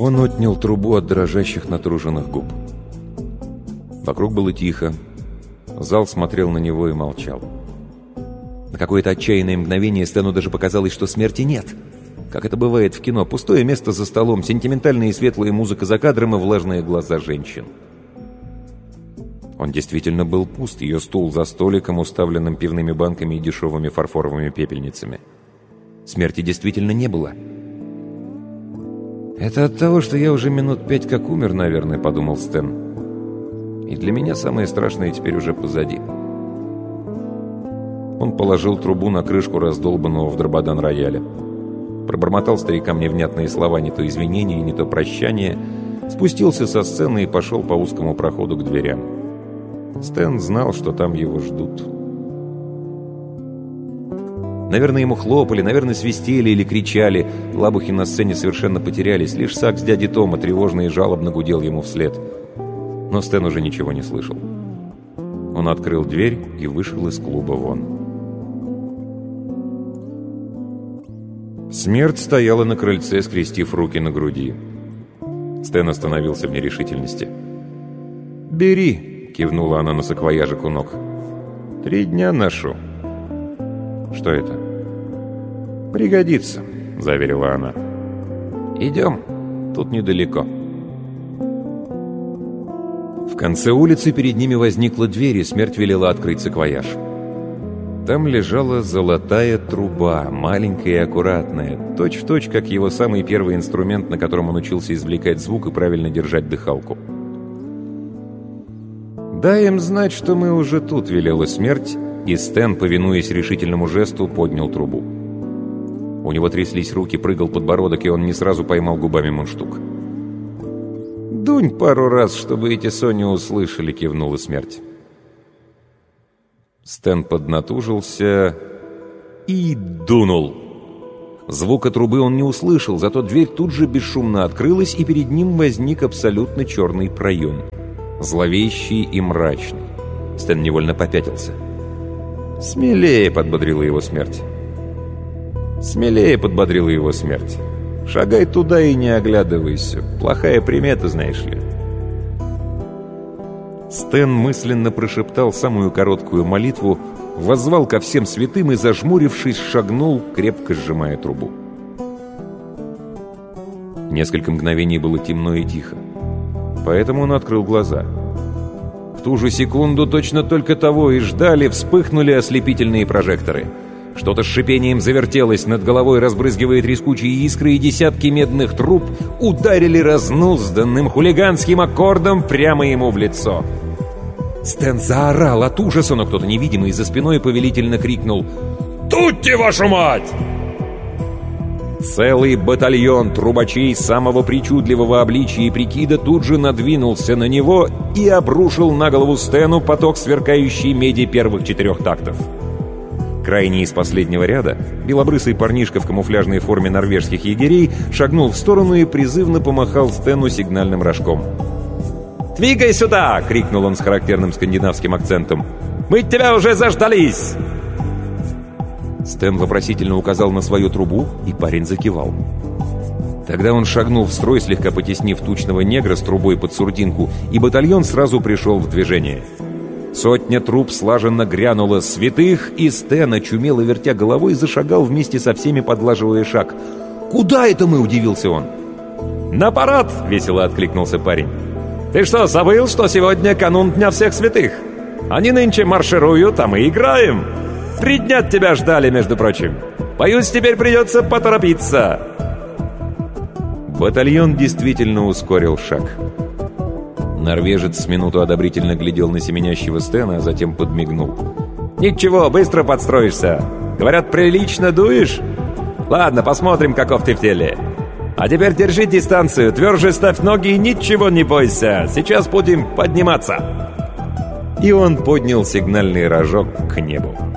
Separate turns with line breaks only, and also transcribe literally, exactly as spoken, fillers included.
Он отнял трубу от дрожащих натруженных губ. Вокруг было тихо. Зал смотрел на него и молчал. На какое-то отчаянное мгновение Стэну даже показалось, что смерти нет. Как это бывает в кино. Пустое место за столом, сентиментальная и светлая музыка за кадром и влажные глаза женщин. Он действительно был пуст. Ее стул за столиком, уставленным пивными банками и дешевыми фарфоровыми пепельницами. Смерти действительно не было. «Это от того, что я уже минут пять как умер, наверное», — подумал Стэн. «И для меня самое страшное теперь уже позади». Он положил трубу на крышку раздолбанного в дрободан рояля. Пробормотал старикам невнятные слова, не то извинения, не то прощания, спустился со сцены и пошел по узкому проходу к дверям. Стэн знал, что там его ждут. Наверное, ему хлопали, наверное, свистели или кричали. Лабухи на сцене совершенно потерялись. Лишь сакс дяди Тома тревожно и жалобно гудел ему вслед. Но Стэн уже ничего не слышал. Он открыл дверь и вышел из клуба вон. Смерть стояла на крыльце, скрестив руки на груди. Стэн остановился в нерешительности. «Бери», — кивнула она на саквояжик у ног. «Три дня ношу». «Что это?» «Пригодится», — заверила она. «Идем, тут недалеко». В конце улицы перед ними возникла дверь, и смерть велела открыть саквояж. Там лежала золотая труба, маленькая и аккуратная, точь-в-точь, как его самый первый инструмент, на котором он учился извлекать звук и правильно держать дыхалку. «Дай им знать, что мы уже тут», — велела смерть, и Стэн, повинуясь решительному жесту, поднял трубу. У него тряслись руки, прыгал подбородок, и он не сразу поймал губами мундштук. «Дунь пару раз, чтобы эти Сони услышали», — кивнула смерть. Стэн поднатужился и дунул. Звука трубы он не услышал, зато дверь тут же бесшумно открылась, и перед ним возник абсолютно черный проем. Зловещий и мрачный. Стэн невольно попятился. «Смелее!» — подбодрила его смерть. «Смелее!» — подбодрила его смерть. «Шагай туда и не оглядывайся. Плохая примета, знаешь ли». Стэн мысленно прошептал самую короткую молитву, воззвал ко всем святым и, зажмурившись, шагнул, крепко сжимая трубу. Несколько мгновений было темно и тихо. Поэтому он открыл глаза. В ту же секунду, точно только того и ждали, вспыхнули ослепительные прожекторы. Что-то с шипением завертелось над головой, разбрызгивая трескучие искры, и десятки медных труб ударили разнузданным хулиганским аккордом прямо ему в лицо. Стэн заорал от ужаса, но кто-то невидимый за спиной повелительно крикнул: «Тутти, вашу мать!» Целый батальон трубачей самого причудливого обличия и прикида тут же надвинулся на него и обрушил на голову Стэну поток сверкающей меди первых четырех тактов. Крайний из последнего ряда, белобрысый парнишка в камуфляжной форме норвежских егерей, шагнул в сторону и призывно помахал Стэну сигнальным рожком. «Двигай сюда!» — крикнул он с характерным скандинавским акцентом. «Мы тебя уже заждались!» Стэн вопросительно указал на свою трубу, и парень закивал. Тогда он шагнул в строй, слегка потеснив тучного негра с трубой под сурдинку, и батальон сразу пришел в движение. Сотня труб слаженно грянула святых, и Стэн, очумело вертя головой, зашагал вместе со всеми, подлаживая шаг. «Куда это мы?» — удивился он. «На парад!» — весело откликнулся парень. «Ты что, забыл, что сегодня канун Дня всех святых? Они нынче маршируют, а мы играем. Три дня тебя ждали, между прочим. Боюсь, теперь придется поторопиться». Батальон действительно ускорил шаг. Норвежец с минуту одобрительно глядел на семенящего Стэна, а затем подмигнул. «Ничего, быстро подстроишься. Говорят, прилично дуешь? Ладно, посмотрим, каков ты в теле. А теперь держи дистанцию, тверже ставь ноги и ничего не бойся. Сейчас будем подниматься». И он поднял сигнальный рожок к небу.